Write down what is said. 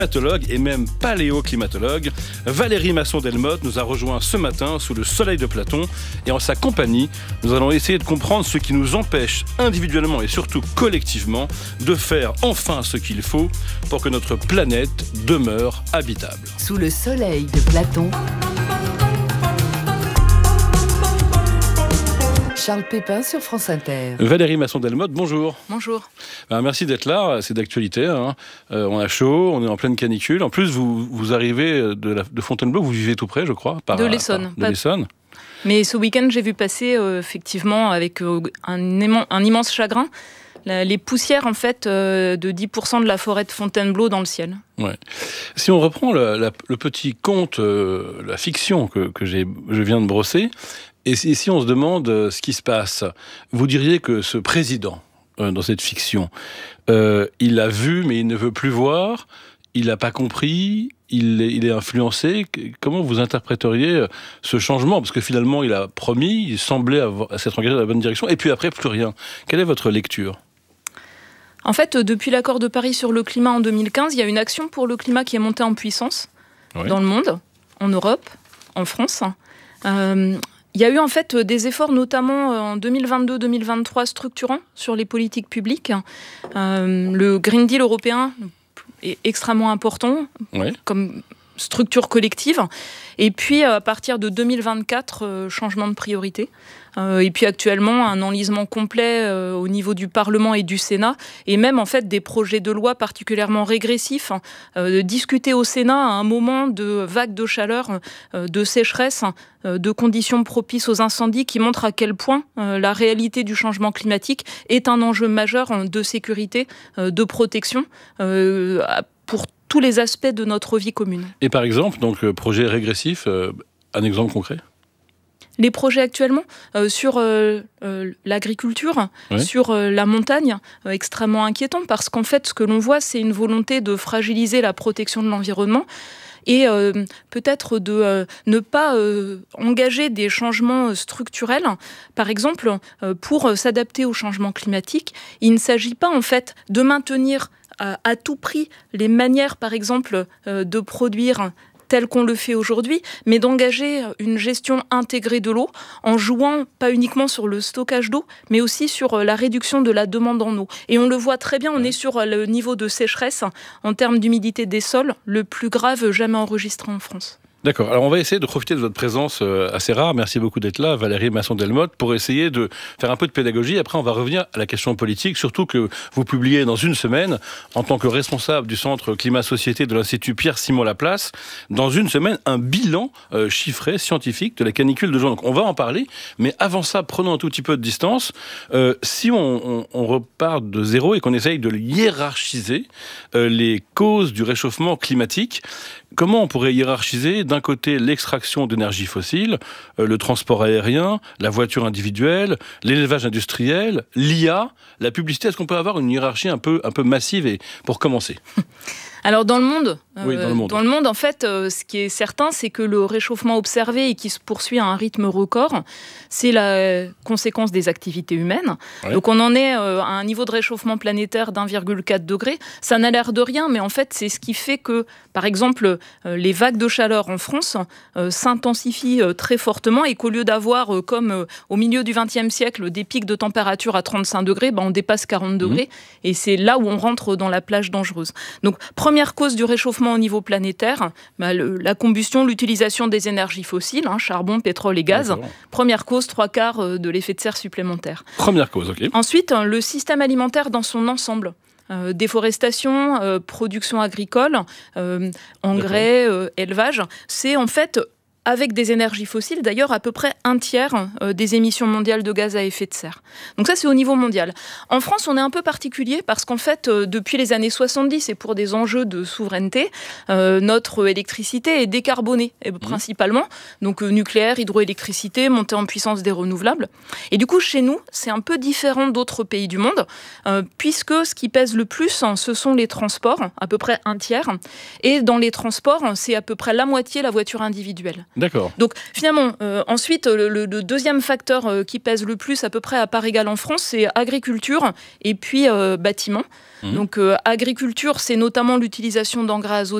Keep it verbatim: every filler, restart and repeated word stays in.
Climatologue et même paléoclimatologue, Valérie Masson-Delmotte nous a rejoint ce matin sous le soleil de Platon et en sa compagnie, nous allons essayer de comprendre ce qui nous empêche individuellement et surtout collectivement de faire enfin ce qu'il faut pour que notre planète demeure habitable. Sous le soleil de Platon, Charles Pépin sur France Inter. Valérie Masson-Delmotte, bonjour. Bonjour. Ben, merci d'être là, c'est d'actualité. Hein. Euh, on a chaud, on est en pleine canicule. En plus, vous, vous arrivez de, la, de Fontainebleau, vous vivez tout près, je crois. Par, de l'Essonne. Par, de l'Essonne. Mais ce week-end, j'ai vu passer, euh, effectivement, avec euh, un, aimant, un immense chagrin, la, les poussières, en fait, euh, de dix pour cent de la forêt de Fontainebleau dans le ciel. Ouais. Si on reprend la, la, le petit conte, euh, la fiction que, que j'ai, je viens de brosser, et si, si on se demande euh, ce qui se passe, vous diriez que ce président, euh, dans cette fiction, euh, il a vu mais il ne veut plus voir, il n'a pas compris, il est, il est influencé. Comment vous interpréteriez ce changement ? Parce que finalement, il a promis, il semblait avoir, s'être engagé dans la bonne direction, et puis après, plus rien. Quelle est votre lecture ? En fait, depuis l'accord de Paris sur le climat en deux mille quinze, il y a une action pour le climat qui est montée en puissance oui. dans le monde, en Europe, en France. Euh, Il y a eu en fait des efforts, notamment en deux mille vingt-deux deux mille vingt-trois, structurants sur les politiques publiques. Euh, le Green Deal européen est extrêmement important ouais. comme structure collective. Et puis, à partir de deux mille vingt-quatre, euh, changement de priorité. Euh, et puis actuellement, un enlisement complet euh, au niveau du Parlement et du Sénat, et même en fait des projets de loi particulièrement régressifs, euh, discutés au Sénat à un moment de vagues de chaleur, euh, de sécheresse, euh, de conditions propices aux incendies, qui montrent à quel point euh, la réalité du changement climatique est un enjeu majeur de sécurité, euh, de protection, euh, pour tous les aspects de notre vie commune. Et par exemple, donc projet régressif, euh, un exemple concret ? Les projets actuellement euh, sur euh, euh, l'agriculture, oui. sur euh, la montagne, euh, extrêmement inquiétant, parce qu'en fait, ce que l'on voit, c'est une volonté de fragiliser la protection de l'environnement et euh, peut-être de euh, ne pas euh, engager des changements structurels. Par exemple, euh, pour s'adapter au changement climatique, il ne s'agit pas en fait de maintenir à, à tout prix les manières, par exemple, euh, de produire tel qu'on le fait aujourd'hui, mais d'engager une gestion intégrée de l'eau en jouant pas uniquement sur le stockage d'eau, mais aussi sur la réduction de la demande en eau. Et on le voit très bien, on est sur le niveau de sécheresse en termes d'humidité des sols, le plus grave jamais enregistré en France. D'accord, alors on va essayer de profiter de votre présence assez rare, merci beaucoup d'être là, Valérie Masson-Delmotte, pour essayer de faire un peu de pédagogie. Après on va revenir à la question politique, surtout que vous publiez dans une semaine, en tant que responsable du Centre Climat-Société de l'Institut Pierre-Simon Laplace, dans une semaine, un bilan euh, chiffré, scientifique, de la canicule de juin. Donc on va en parler, mais avant ça, prenons un tout petit peu de distance. Euh, si on, on, on repart de zéro et qu'on essaye de hiérarchiser euh, les causes du réchauffement climatique, comment on pourrait hiérarchiser d'un côté l'extraction d'énergie fossile, euh, le transport aérien, la voiture individuelle, l'élevage industriel, l'I A, la publicité? Est-ce qu'on peut avoir une hiérarchie un peu, un peu massive et, pour commencer? Alors dans le monde, oui, dans le monde, euh, dans le monde en fait, euh, ce qui est certain, c'est que le réchauffement observé et qui se poursuit à un rythme record, c'est la conséquence des activités humaines. Ouais. Donc on en est euh, à un niveau de réchauffement planétaire d'un virgule quatre degré. Ça n'a l'air de rien, mais en fait c'est ce qui fait que, par exemple, euh, les vagues de chaleur en France euh, s'intensifient euh, très fortement et qu'au lieu d'avoir, euh, comme euh, au milieu du vingtième siècle, des pics de température à trente-cinq degrés, ben, on dépasse quarante degrés. Mmh. Et c'est là où on rentre dans la plage dangereuse. Donc première cause du réchauffement au niveau planétaire, bah, le, la combustion, l'utilisation des énergies fossiles, hein, charbon, pétrole et gaz. D'accord. Première cause, trois quarts de l'effet de serre supplémentaire. Première cause, ok. Ensuite, le système alimentaire dans son ensemble. Euh, déforestation, euh, production agricole, euh, engrais, euh, élevage. C'est en fait, avec des énergies fossiles, d'ailleurs, à peu près un tiers euh, des émissions mondiales de gaz à effet de serre. Donc ça, c'est au niveau mondial. En France, on est un peu particulier parce qu'en fait, euh, depuis les années soixante-dix, et pour des enjeux de souveraineté, euh, notre électricité est décarbonée, et, mmh. principalement. Donc euh, nucléaire, hydroélectricité, montée en puissance des renouvelables. Et du coup, chez nous, c'est un peu différent d'autres pays du monde, euh, puisque ce qui pèse le plus, hein, ce sont les transports, à peu près un tiers. Et dans les transports, c'est à peu près la moitié la voiture individuelle. D'accord. Donc finalement, euh, ensuite, le, le, le deuxième facteur euh, qui pèse le plus, à peu près à part égale en France, c'est agriculture et puis euh, bâtiment. Mmh. Donc euh, agriculture, c'est notamment l'utilisation d'engrais azotés